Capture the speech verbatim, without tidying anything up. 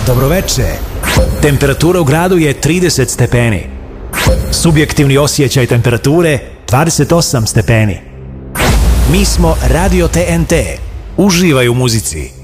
Dobroveče. Temperatura u gradu je trideset stepeni. Subjektivni osjećaj temperature dvadeset osam stepeni. Mi smo Radio T N T. Uživaj u muzici.